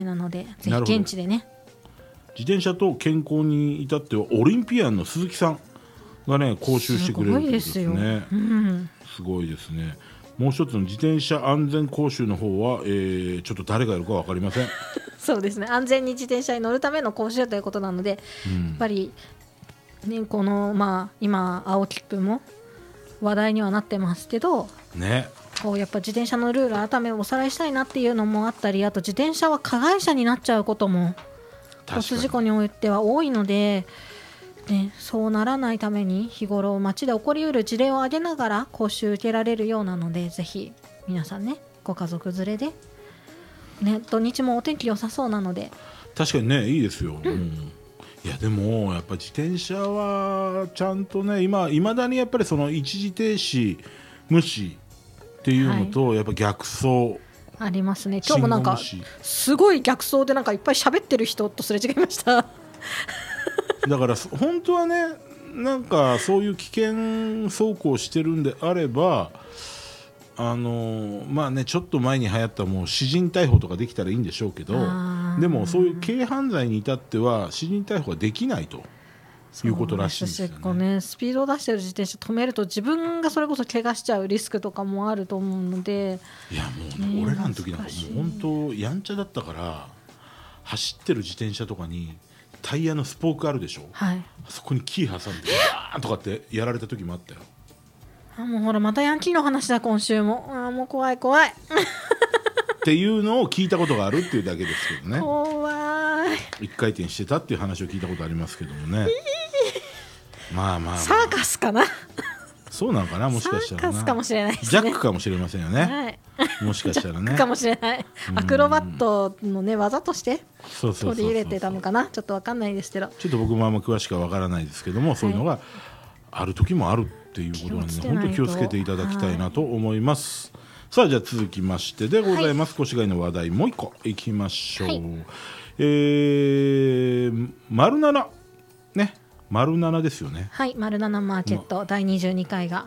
なのでぜひ現地でね。 自転車と健康に至ってはオリンピアンの鈴木さんがね講習してくれるということですね。すごいですね。もう一つの自転車安全講習の方は、ちょっと誰がやるか分かりませんそうですね、安全に自転車に乗るための講習ということなので、やっぱり、ね、この、今青切符も話題にはなってますけど、 ね、 こうやっぱ自転車のルール改めおさらいしたいなっていうのもあったり、あと自転車は加害者になっちゃうことも交通事故においては多いので、ね、そうならないために日頃街で起こりうる事例を挙げながら講習受けられるようなので、ぜひ皆さんねご家族連れで、ね、土日もお天気良さそうなので確かにねいいですよ、いやでもやっぱり自転車はちゃんとねいまだにやっぱりその一時停止無視っていうのと、やっぱ逆走ありますね。今日もなんかすごい逆走でなんかいっぱい喋ってる人とすれ違いましただから本当はねなんかそういう危険走行してるんであればちょっと前に流行ったもう私人逮捕とかできたらいいんでしょうけど、でもそういう軽犯罪に至っては私人逮捕はできないということらしいですよね。 スピードを出してる自転車止めると自分がそれこそ怪我しちゃうリスクとかもあると思うので、 いやもう、ね、俺らの時なんかもう本当やんちゃだったから走ってる自転車とかにタイヤのスポークあるでしょ、そこにキー挟んでガーンとかってやられた時もあったよ。 もうほらまたヤンキーの話だ今週も。もう怖いっていうのを聞いたことがあるっていうだけですけどね。 怖い。 一回転してたっていう話を聞いたことありますけどもねサーカスかなそうなのかな、もしかしたらな。 サーカスかもしれないですね。 ジャックかもしれませんよね、もしかしたらね。 ジャックかもしれない。アクロバットのね技として取り入れてたのかな、ちょっと分かんないですけど、 ちょっと僕もあんま詳しくは分からないですけども、そういうのがある時もあるっていうことなんで、本当に気をつけていただきたいなと思います。さあじゃあ続きましてでございます、越谷の話題もう一個いきましょう。丸7ね、丸7ですよね。 はい、丸7マーケット第22回が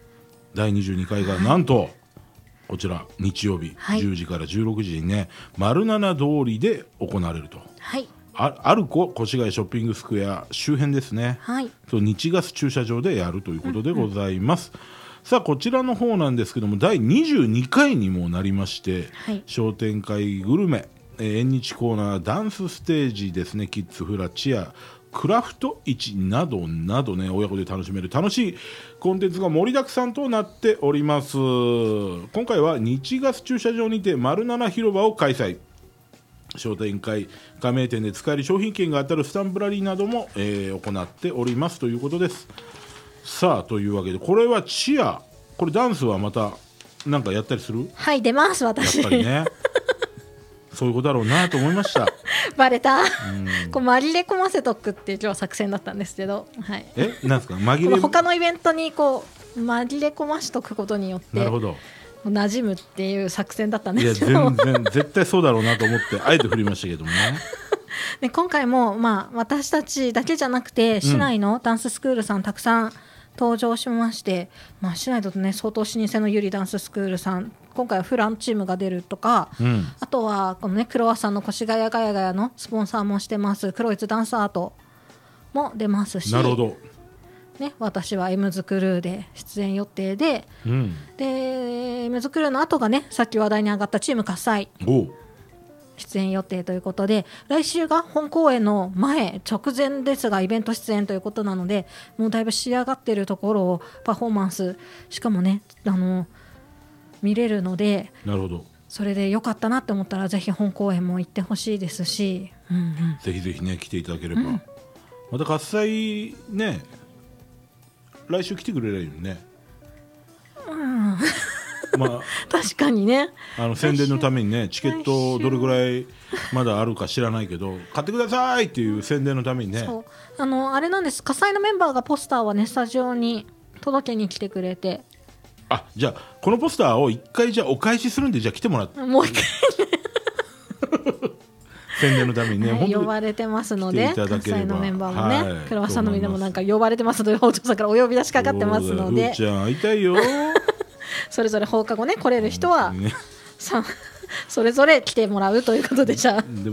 なんとこちら日曜日10時から16時にね、丸7通りで行われると。アルコ越谷ショッピングスクエア周辺ですね、日ガス駐車場でやるということでございます。さあこちらの方なんですけども、第22回にもなりまして、商店会グルメ、縁日コーナー、ダンスステージですね、キッズフラチア、クラフト市などなどね、親子で楽しめる楽しいコンテンツが盛りだくさんとなっております。今回は日ガス駐車場にて丸7広場を開催。商店会加盟店で使える商品券が当たるスタンプラリーなども、行っておりますということです。さあというわけで、これはチア、これダンスはまた何かやったりする？ はい、出ます私。 やっぱりねそういうことだろうなと思いましたバレた。こう紛れ込ませとくっていう今日は作戦だったんですけど、 なんですか、紛れ他のイベントにこう紛れ込ましとくことによってなるほど馴染むっていう作戦だったんですけど、いや全然絶対そうだろうなと思ってあえて振りましたけどもねで今回も、私たちだけじゃなくて市内のダンススクールさんたくさん登場しまして、市内だとね相当老舗のゆりダンススクールさん、今回はフランチームが出るとか、あとはこのねクロワッサンの越谷ガヤガヤのスポンサーもしてますクロイツダンスアートも出ますし、 なるほど、 私はエムズクルーで出演予定で、でエムズクルーの後がねさっき話題に上がったチーム喝采出演予定ということで、来週が本公演の直前ですがイベント出演ということなので、もうだいぶ仕上がっているところをパフォーマンスしかもね見れるので、 なるほど、 それで良かったなって思ったらぜひ本公演も行ってほしいですし、 ぜひぜひね来ていただければ、また喝采ね来週来てくれればいいよね。 確かにね、 宣伝のためにねチケットどれぐらいまだあるか知らないけど買ってくださいっていう宣伝のためにね、 あれなんです、火災のメンバーがポスターはねスタジオに届けに来てくれて、 じゃあこのポスターを一回じゃあお返しするんで、じゃあ来てもらってもう一回宣伝のためにね、 呼ばれてますので、火災のメンバーもね、クロワッサンのみんなもなんか呼ばれてますので、お嬢さんからお呼び出しかかってますので、 ふーちゃん会いたいよそれぞれ放課後ね来れる人は、 それぞれ来てもらうということでじゃあ